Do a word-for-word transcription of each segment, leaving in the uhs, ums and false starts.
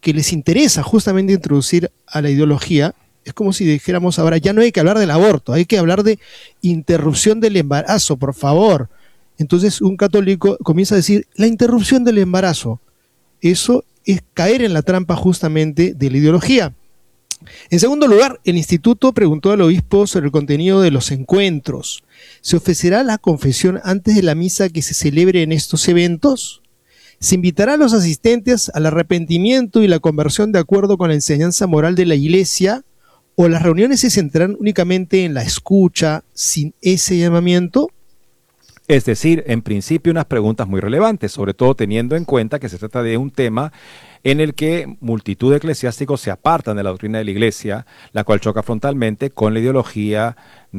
que les interesa justamente introducir a la ideología, es como si dijéramos ahora, ya no hay que hablar del aborto, hay que hablar de interrupción del embarazo, por favor. Entonces un católico comienza a decir, la interrupción del embarazo. Eso es caer en la trampa justamente de la ideología. En segundo lugar, el instituto preguntó al obispo sobre el contenido de los encuentros. ¿Se ofrecerá la confesión antes de la misa que se celebre en estos eventos? ¿Se invitará a los asistentes al arrepentimiento y la conversión de acuerdo con la enseñanza moral de la Iglesia? ¿O las reuniones se centrarán únicamente en la escucha sin ese llamamiento? Es decir, en principio unas preguntas muy relevantes, sobre todo teniendo en cuenta que se trata de un tema en el que multitud de eclesiásticos se apartan de la doctrina de la Iglesia, la cual choca frontalmente con la ideología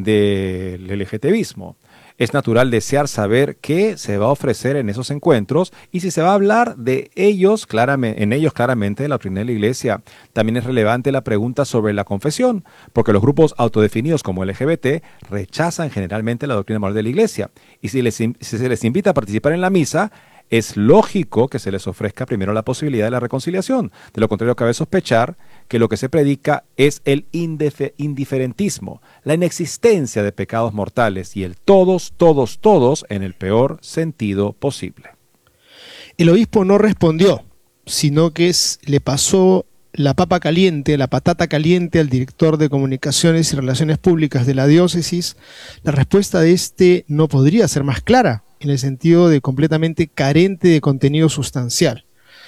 del LGTBismo. Es natural desear saber qué se va a ofrecer en esos encuentros y si se va a hablar de ellos claramente, en ellos claramente de la doctrina de la Iglesia. También es relevante la pregunta sobre la confesión, porque los grupos autodefinidos como L G B T rechazan generalmente la doctrina moral de la Iglesia. Y si, les, si se les invita a participar en la misa, es lógico que se les ofrezca primero la posibilidad de la reconciliación. De lo contrario, cabe sospechar que lo que se predica es el indiferentismo, la inexistencia de pecados mortales y el todos, todos, todos en el peor sentido posible. El obispo no respondió, sino que es, le pasó la papa caliente, la patata caliente al director de Comunicaciones y Relaciones Públicas de la diócesis. La respuesta de este no podría ser más clara, en el sentido de completamente carente de contenido sustancial.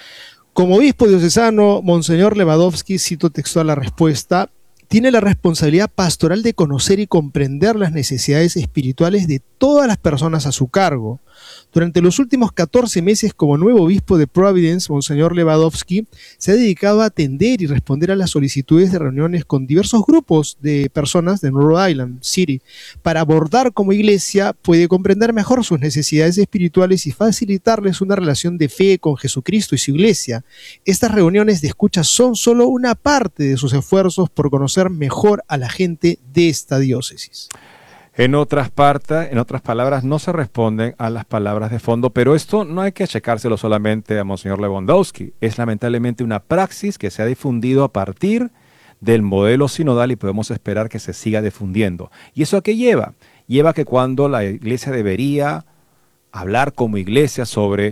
Como obispo diocesano, Monseñor Lewandowski, cito textual la respuesta, tiene la responsabilidad pastoral de conocer y comprender las necesidades espirituales de todas las personas a su cargo. Durante los últimos catorce meses como nuevo obispo de Providence, Monseñor Lewandowski se ha dedicado a atender y responder a las solicitudes de reuniones con diversos grupos de personas de Rhode Island City. Para abordar como iglesia, puede comprender mejor sus necesidades espirituales y facilitarles una relación de fe con Jesucristo y su iglesia. Estas reuniones de escucha son solo una parte de sus esfuerzos por conocer mejor a la gente de esta diócesis. En otras partes, en otras palabras, no se responden a las palabras de fondo, pero esto no hay que achacárselo solamente a Monseñor Lewandowski. Es lamentablemente una praxis que se ha difundido a partir del modelo sinodal y podemos esperar que se siga difundiendo. ¿Y eso a qué lleva? Lleva a que cuando la iglesia debería hablar como iglesia sobre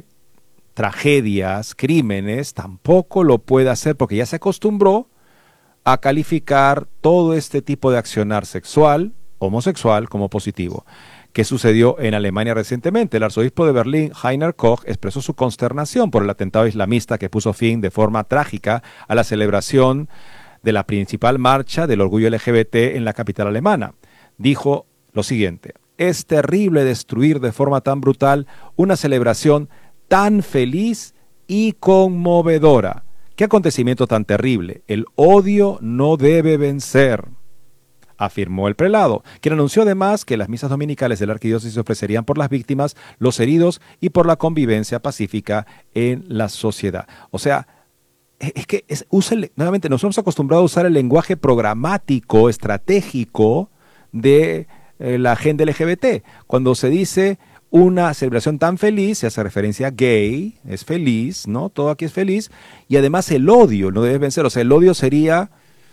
tragedias, crímenes, tampoco lo puede hacer porque ya se acostumbró a calificar todo este tipo de accionar sexual, homosexual como positivo. ¿Qué sucedió en Alemania recientemente? El arzobispo de Berlín, Heiner Koch, expresó su consternación por el atentado islamista que puso fin de forma trágica a la celebración de la principal marcha del orgullo L G B T en la capital alemana. Dijo lo siguiente: es terrible destruir de forma tan brutal una celebración tan feliz y conmovedora. ¿Qué acontecimiento tan terrible? El odio no debe vencer, afirmó el prelado, quien anunció además que las misas dominicales de la arquidiócesis se ofrecerían por las víctimas, los heridos y por la convivencia pacífica en la sociedad. O sea, es que es, usa el, nuevamente nos hemos acostumbrado a usar el lenguaje programático, estratégico de eh, la agenda L G B T. Cuando se dice una celebración tan feliz, se hace referencia a gay, es feliz, ¿no? Todo aquí es feliz. Y además el odio no debe vencer. O sea, el odio sería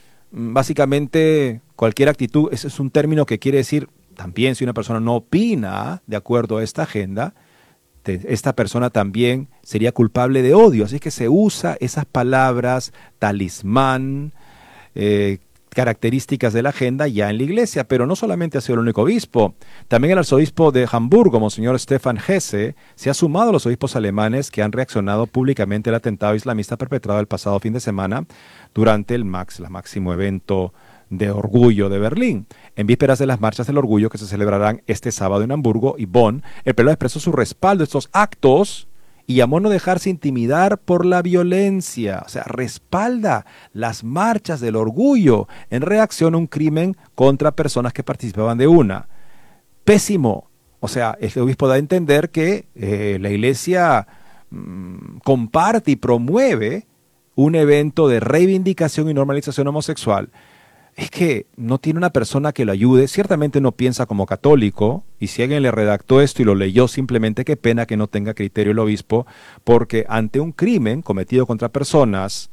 básicamente cualquier actitud. Ese es un término que quiere decir también si una persona no opina de acuerdo a esta agenda, te, esta persona también sería culpable de odio. Así que se usa esas palabras talismán, eh, características de la agenda ya en la iglesia, pero no solamente ha sido el único obispo. También el arzobispo de Hamburgo, Monseñor Stefan Hesse, se ha sumado a los obispos alemanes que han reaccionado públicamente al atentado islamista perpetrado el pasado fin de semana durante el Max, el máximo evento de orgullo de Berlín. En vísperas de las marchas del orgullo que se celebrarán este sábado en Hamburgo y Bonn, el prelado expresó su respaldo a estos actos y llamó a no dejarse intimidar por la violencia. O sea, respalda las marchas del orgullo en reacción a un crimen contra personas que participaban de una. Pésimo. O sea, el obispo da a entender que eh, la iglesia mmm, comparte y promueve un evento de reivindicación y normalización homosexual. Es que no tiene una persona que lo ayude, ciertamente no piensa como católico, y si alguien le redactó esto y lo leyó, simplemente qué pena que no tenga criterio el obispo, porque ante un crimen cometido contra personas